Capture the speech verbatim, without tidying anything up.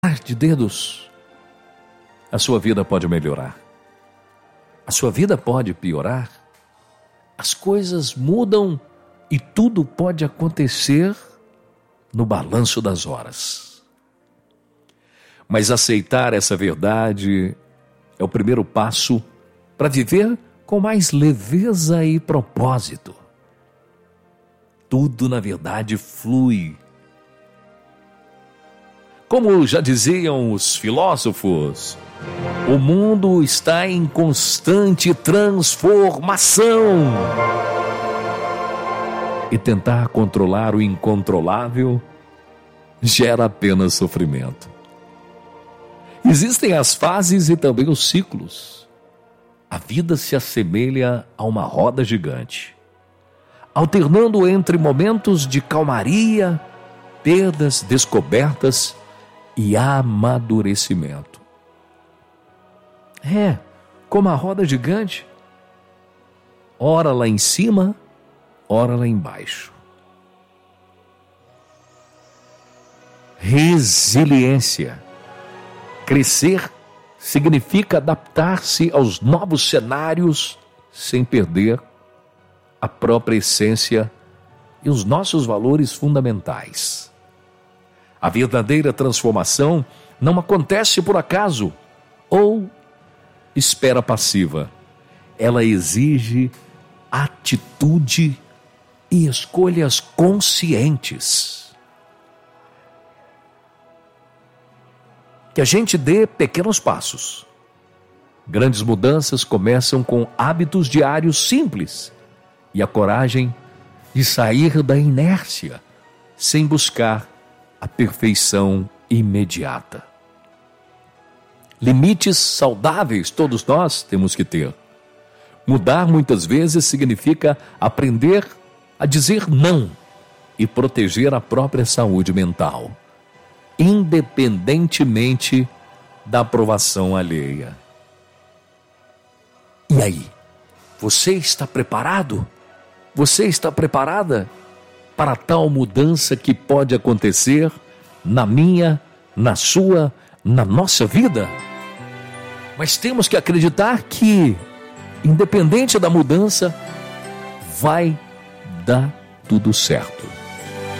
de dedos, a sua vida pode melhorar, a sua vida pode piorar, as coisas mudam e tudo pode acontecer no balanço das horas. Mas aceitar essa verdade é o primeiro passo para viver com mais leveza e propósito. Tudo, na verdade, flui. Como já diziam os filósofos, o mundo está em constante transformação. E tentar controlar o incontrolável gera apenas sofrimento. Existem as fases e também os ciclos. A vida se assemelha a uma roda gigante, alternando entre momentos de calmaria, perdas, descobertas e amadurecimento. É, como a roda gigante, ora lá em cima, ora lá embaixo. Resiliência. Crescer significa adaptar-se aos novos cenários sem perder a própria essência e os nossos valores fundamentais. A verdadeira transformação não acontece por acaso ou espera passiva. Ela exige atitude e escolhas conscientes. Que a gente dê pequenos passos. Grandes mudanças começam com hábitos diários simples e a coragem de sair da inércia sem buscar a perfeição imediata. Limites saudáveis todos nós temos que ter. Mudar muitas vezes significa aprender a dizer não e proteger a própria saúde mental, independentemente da aprovação alheia. E aí, você está preparado? Você está preparada para tal mudança que pode acontecer na minha, na sua, na nossa vida? Mas temos que acreditar que, independente da mudança, vai dar tudo certo.